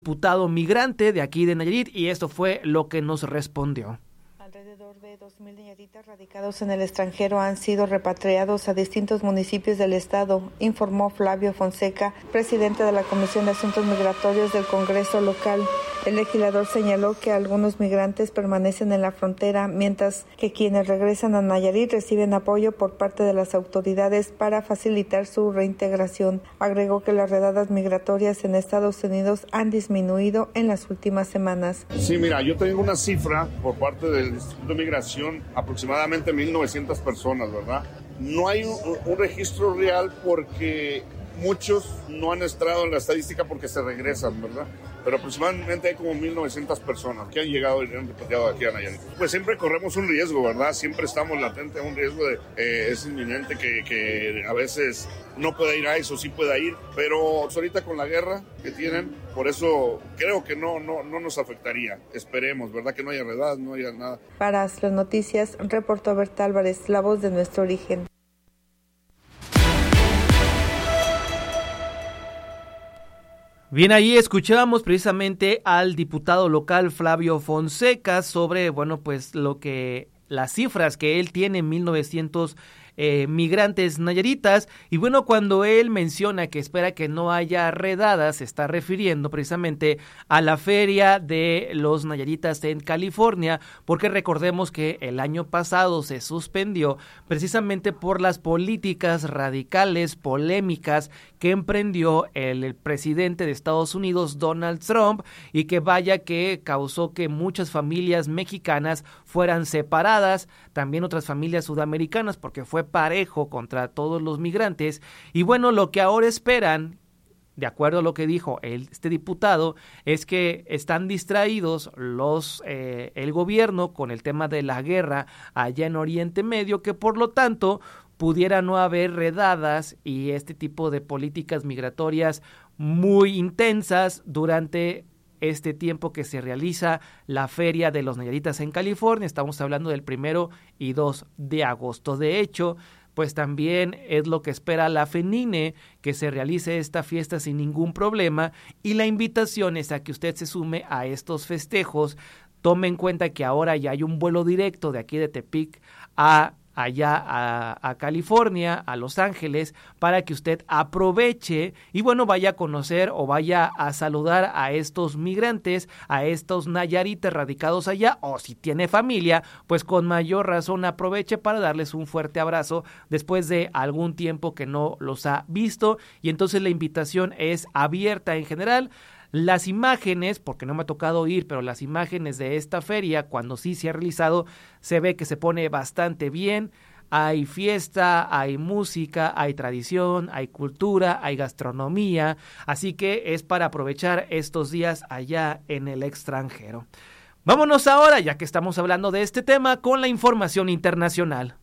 diputado migrante de aquí de Nayarit, y esto fue lo que nos respondió. Alrededor de 2,000 nayaritas radicados en el extranjero han sido repatriados a distintos municipios del estado, informó Flavio Fonseca, presidente de la Comisión de Asuntos Migratorios del Congreso local. El legislador señaló que algunos migrantes permanecen en la frontera, mientras que quienes regresan a Nayarit reciben apoyo por parte de las autoridades para facilitar su reintegración. Agregó que las redadas migratorias en Estados Unidos han disminuido en las últimas semanas. Sí, mira, yo tengo una cifra por parte del Instituto de Migración, aproximadamente 1,900 personas, ¿verdad? No hay un registro real porque muchos no han entrado en la estadística porque se regresan, ¿verdad? Pero aproximadamente hay como 1,900 personas que han llegado y han repatriado aquí a Nayarit. Pues siempre corremos un riesgo, ¿verdad? Siempre estamos latentes a un riesgo es inminente que a veces no pueda ir a eso, sí pueda ir, pero ahorita con la guerra que tienen, por eso creo que no nos afectaría. Esperemos, ¿verdad? Que no haya redadas, no haya nada. Para las noticias, reportó Berta Álvarez, la voz de nuestro origen. Bien, ahí escuchábamos precisamente al diputado local Flavio Fonseca sobre, pues las cifras que él tiene en 1,900 migrantes nayaritas, y cuando él menciona que espera que no haya redadas, se está refiriendo precisamente a la feria de los nayaritas en California, porque recordemos que el año pasado se suspendió precisamente por las políticas radicales, polémicas que emprendió el presidente de Estados Unidos, Donald Trump, y que que causó que muchas familias mexicanas fueran separadas, también otras familias sudamericanas, porque fue parejo contra todos los migrantes. Y lo que ahora esperan, de acuerdo a lo que dijo este diputado, es que están distraídos el gobierno con el tema de la guerra allá en Oriente Medio, que por lo tanto pudiera no haber redadas y este tipo de políticas migratorias muy intensas durante este tiempo que se realiza la Feria de los Nayaritas en California. Estamos hablando del 1 y 2 de agosto. De hecho, pues también es lo que espera la FENINE, que se realice esta fiesta sin ningún problema, y la invitación es a que usted se sume a estos festejos. Tome en cuenta que ahora ya hay un vuelo directo de aquí de Tepic allá a California, a Los Ángeles, para que usted aproveche y vaya a conocer o vaya a saludar a estos migrantes, a estos nayaritas radicados allá, o si tiene familia, pues con mayor razón aproveche para darles un fuerte abrazo después de algún tiempo que no los ha visto. Y entonces la invitación es abierta en general. Las imágenes, porque no me ha tocado ir, pero las imágenes de esta feria, cuando sí se ha realizado, se ve que se pone bastante bien. Hay fiesta, hay música, hay tradición, hay cultura, hay gastronomía, así que es para aprovechar estos días allá en el extranjero. Vámonos ahora, ya que estamos hablando de este tema, con la información internacional.